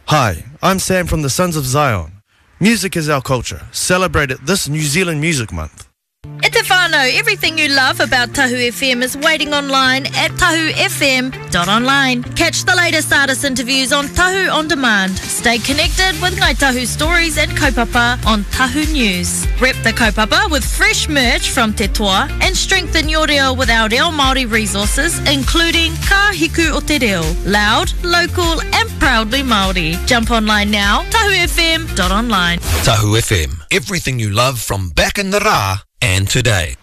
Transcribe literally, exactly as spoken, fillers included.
Hi, I'm Sam from the Sons of Zion. Music is our culture. Celebrate it this New Zealand Music Month. E te whānau, everything you love about Tahu F M is waiting online at tahu f m dot online. Catch the latest artist interviews on Tahu On Demand. Stay connected with Ngai Tahu stories and kaupapa on Tahu News. Rep the kaupapa with fresh merch from Te Toa and strengthen your reo with our Reo Māori resources, including Ka Hiku o Te Reo. Loud, local and proudly Māori. Jump online now, tahu f m dot online. Tahu F M, everything you love from back in the rā and today.